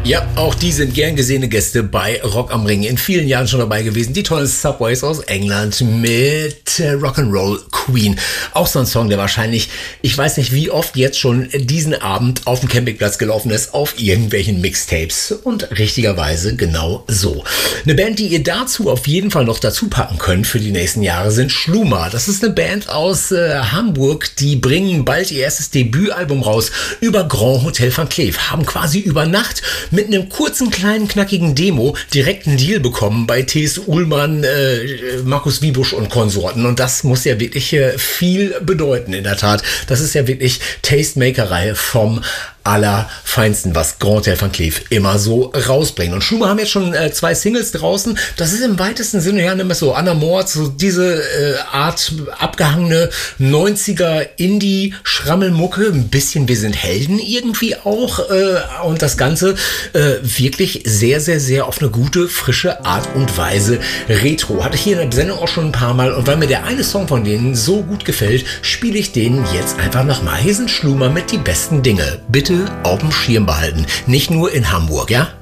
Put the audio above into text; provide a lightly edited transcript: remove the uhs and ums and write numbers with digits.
Ja, auch die sind gern gesehene Gäste bei Rock am Ring. In vielen Jahren schon dabei gewesen. Die tollen Subways aus England mit Rock'n'Roll Queen. Auch so ein Song, der wahrscheinlich, ich weiß nicht wie oft jetzt schon diesen Abend auf dem Campingplatz gelaufen ist, auf irgendwelchen Mixtapes. Und richtigerweise genau so. Eine Band, die ihr dazu auf jeden Fall noch dazu packen könnt für die nächsten Jahre, sind Schluma. Das ist eine Band aus Hamburg. Die bringen bald ihr erstes Debütalbum raus über Grand Hotel Van Cleef. Haben quasi über Nacht mit einem kurzen, kleinen, knackigen Demo direkt einen Deal bekommen bei T.S. Ullmann, Markus Wiebusch und Konsorten. Und das muss ja wirklich viel bedeuten, in der Tat. Das ist ja wirklich Tastemakerei vom Allerfeinsten, was Grand Hotel Van Cleef immer so rausbringen. Und Schluma haben jetzt schon 2 Singles draußen. Das ist im weitesten Sinne ja immer so Anna Mord, so diese Art abgehangene 90er Indie-Schrammelmucke. Ein bisschen Wir sind Helden irgendwie auch. Und das Ganze wirklich sehr, sehr, sehr auf eine gute, frische Art und Weise retro. Hatte ich hier in der Sendung auch schon ein paar Mal. Und weil mir der eine Song von denen so gut gefällt, spiele ich den jetzt einfach nochmal. Hier sind Schluma mit Die besten Dinge. Bitte auf dem Schirm behalten. Nicht nur in Hamburg, ja?